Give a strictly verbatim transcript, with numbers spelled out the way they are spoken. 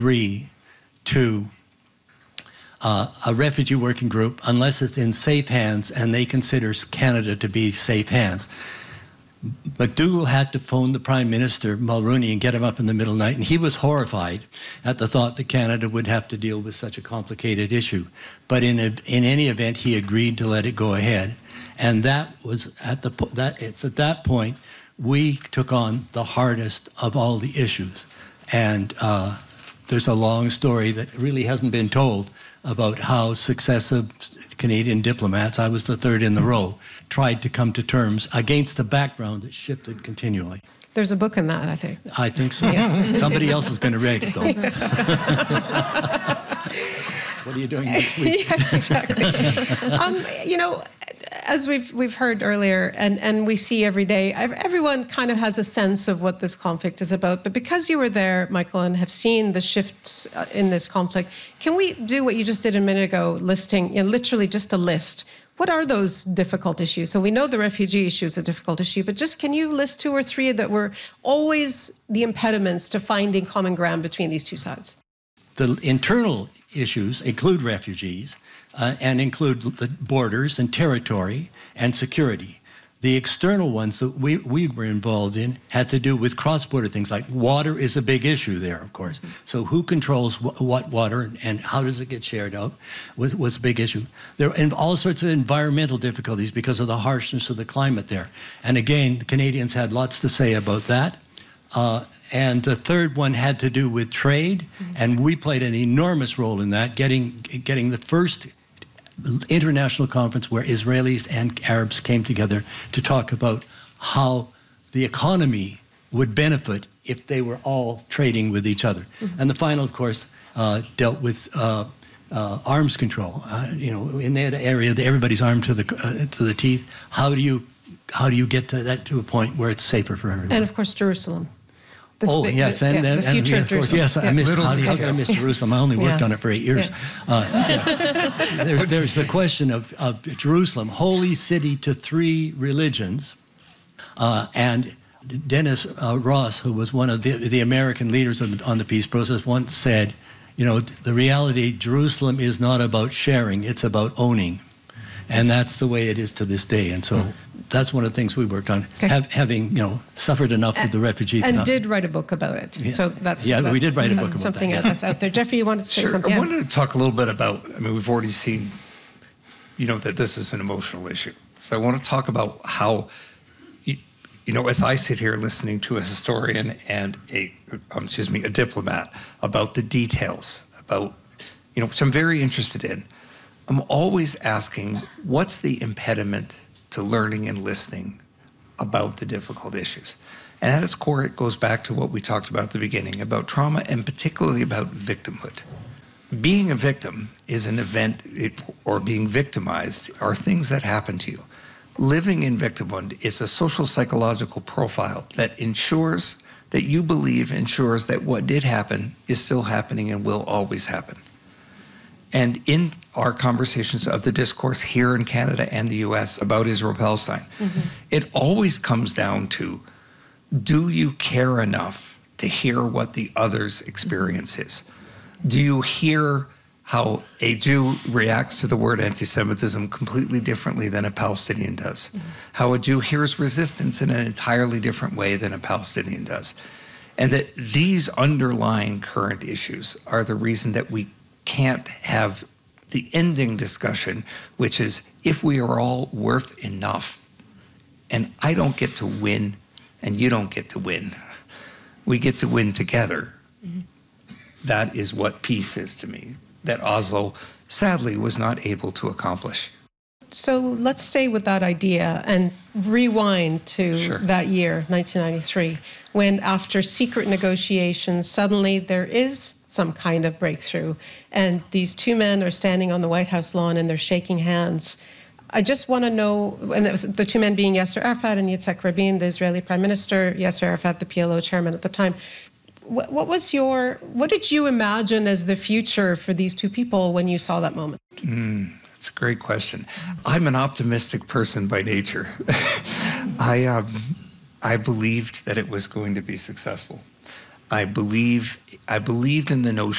agree to uh, a refugee working group unless it's in safe hands and they consider Canada to be safe hands. McDougall had to phone the Prime Minister, Mulroney, and get him up in the middle of the night, and he was horrified at the thought that Canada would have to deal with such a complicated issue. But in a, in any event, he agreed to let it go ahead, and that was at the that it's at that point we took on the hardest of all the issues, and uh, there's a long story that really hasn't been told about how successive Canadian diplomats, I was the third in the row, tried to come to terms against a background that shifted continually. There's a book in that, I think. I think so. Yes. Somebody else is going to read it, though. What are you doing next week? Yes, exactly. um, you know, as we've we've heard earlier, and, and we see every day, everyone kind of has a sense of what this conflict is about. But because you were there, Michael, and have seen the shifts in this conflict, can we do what you just did a minute ago, listing, you know, literally just a list? What are those difficult issues? So we know the refugee issue is a difficult issue, but just can you list two or three that were always the impediments to finding common ground between these two sides? The internal issues include refugees uh, and include the borders and territory and security. The external ones that we, we were involved in had to do with cross-border things, like water is a big issue there, of course. Mm-hmm. So who controls wh- what water and, and how does it get shared out was, was a big issue. There are all sorts of environmental difficulties because of the harshness of the climate there. And again, the Canadians had lots to say about that. Uh, and the third one had to do with trade, mm-hmm. and we played an enormous role in that, getting, getting the first international conference where Israelis and Arabs came together to talk about how the economy would benefit if they were all trading with each other. Mm-hmm. And the final, of course, uh, dealt with uh, uh, arms control. Uh, you know, in that area, everybody's armed to the uh, to the teeth. How do you how do you get to that to a point where it's safer for everyone? And of course, Jerusalem. The oh, sta- yes, and, yeah, and, the future and, of Jerusalem. Yes, yeah. I missed, Little how, how detail. did I miss Jerusalem? I only worked yeah. on it for eight years. Yeah. Uh, yeah. There, there's the question of, of Jerusalem, holy city to three religions. Uh, and Dennis uh, Ross, who was one of the, the American leaders on the, on the peace process, once said, you know, the reality, Jerusalem is not about sharing, it's about owning. And that's the way it is to this day. And so mm. that's one of the things we worked on, okay. have, having, you know, suffered enough with the refugees. And now. did write a book about it. Yes. So that's Yeah, that, we did write a book about something that. Yeah. that's out there. Jeffrey, you wanted to say sure. something? I Yeah. wanted to talk a little bit about, I mean, we've already seen, you know, that this is an emotional issue. So I want to talk about how, you, you know, as I sit here listening to a historian and a, um, excuse me, a diplomat about the details, about, you know, which I'm very interested in, I'm always asking, what's the impediment to learning and listening about the difficult issues? And at its core, it goes back to what we talked about at the beginning, about trauma and particularly about victimhood. Being a victim is an event, it, or being victimized are things that happen to you. Living in victimhood is a social psychological profile that ensures that you believe ensures that what did happen is still happening and will always happen. And in our conversations of the discourse here in Canada and the U S about Israel-Palestine, mm-hmm. it always comes down to, do you care enough to hear what the other's experience is? Do you hear how a Jew reacts to the word anti-Semitism completely differently than a Palestinian does? Mm-hmm. How a Jew hears resistance in an entirely different way than a Palestinian does? And that these underlying current issues are the reason that we can't have the ending discussion, which is, if we are all worth enough, and I don't get to win, and you don't get to win, we get to win together. Mm-hmm. That is what peace is to me, that Oslo sadly was not able to accomplish. So let's stay with that idea and rewind to Sure. that year, nineteen ninety-three, when after secret negotiations, suddenly there is some kind of breakthrough. And these two men are standing on the White House lawn and they're shaking hands. I just want to know, and it was the two men being Yasser Arafat and Yitzhak Rabin, the Israeli Prime Minister, Yasser Arafat, the P L O chairman at the time. What, what was your, what did you imagine as the future for these two people when you saw that moment? Mm, that's a great question. I'm an optimistic person by nature. I, um, I believed that it was going to be successful. I believe I believed in the notion